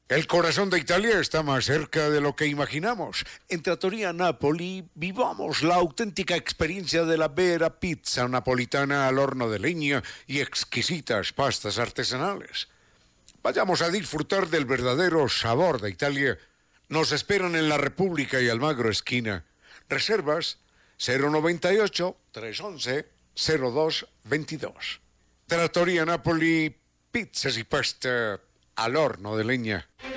El corazón de Italia está más cerca de lo que imaginamos. En Trattoria Napoli vivamos la auténtica experiencia de la vera pizza napolitana al horno de leña y exquisitas pastas artesanales. Vayamos a disfrutar del verdadero sabor de Italia. Nos esperan en la República y Almagro esquina. Reservas 098-311-0222. Trattoria Napoli, pizzas y pasta al horno de leña.